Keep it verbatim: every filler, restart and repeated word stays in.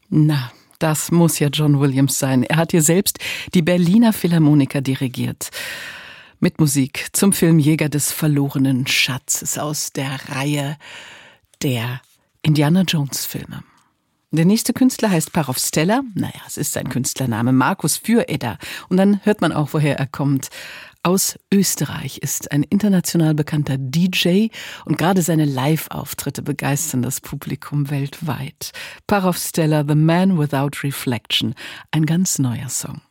Na, das muss ja John Williams sein. Er hat hier selbst die Berliner Philharmoniker dirigiert. Mit Musik zum Film Jäger des verlorenen Schatzes aus der Reihe der Indiana Jones Filme. Der nächste Künstler heißt Parov Steller. Naja, es ist sein Künstlername, Markus Füreder. Und dann hört man auch, woher er kommt. Aus Österreich, ist ein international bekannter D J und gerade seine Live-Auftritte begeistern das Publikum weltweit. Parov Steller, The Man Without Reflection, ein ganz neuer Song.